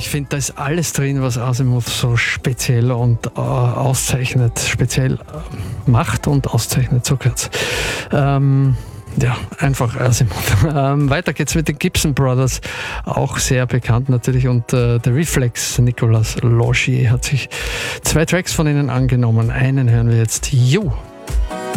Ich finde, da ist alles drin, was Asimov so speziell und auszeichnet, speziell macht und auszeichnet, so kurz. Ja, einfach Asimov. Weiter geht's mit den Gibson Brothers, auch sehr bekannt natürlich, und der Reflex, Nicolas Logier, hat sich 2 Tracks von ihnen angenommen. Einen hören wir jetzt, You.